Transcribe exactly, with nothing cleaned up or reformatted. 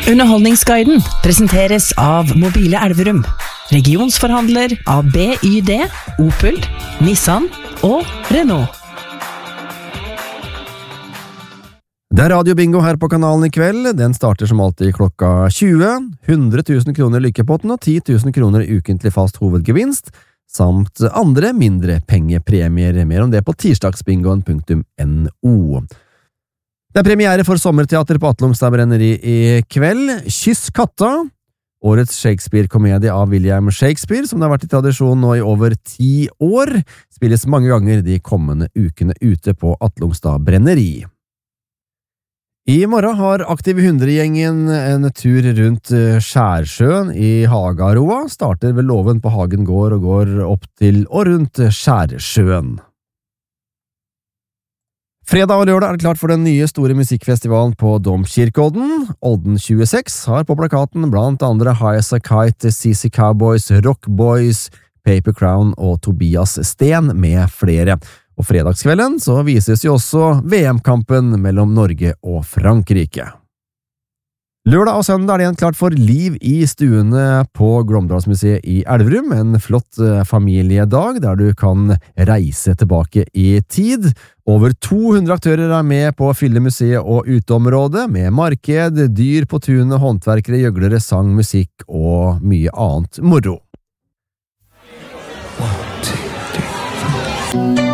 Underholdningsguiden presenteres av Mobile Elverum, regionsforhandler av B Y D, Opel, Nissan og Renault. Det er Radio Bingo her på kanalen i kveld. Den starter som alltid klokka tjue, hundre tusen kroner lykkepotten og ti tusen kroner ukentlig fast hovedgevinst, samt andre mindre pengepremier. Mer om det på tirsdagsbingoen punktum no. Det er premiere for sommerteater på Atlungstad Brenneri i kveld. Kyss katta, årets Shakespeare-komedie av William Shakespeare, som det har vært i tradisjon nå i over ti år, spilles mange ganger de kommende ukene ute på Atlungstad Brenneri. I morgen har Aktiv hundre-gjengen en tur rundt Skjærsjøen i Hagaroa, starter ved låven på Hagen gård og går opp til og rundt Skjærsjøen. Fredag og lørdag er det klart for den nye store musikkfestivalen på Domkirkeodden. Olden tjueseks har på plakaten blant andre High as a Kite, C C Cowboys, Rock Boys, Paper Crown og Tobias Sten med flere. Og fredagskvelden så vises jo også V M-kampen mellom Norge og Frankrike. Lørdag og søndag er det igjen klart for liv i stuene på Glåmdalsmuseet i Elverum, en flott familiedag der du kan reise tilbake i tid. Over to hundre aktører er med på å fylle museet og uteområdet, med marked, dyr på tunet, håndverkere, gjøglere, sang, musikk og mye annet moro. One, two, three, four.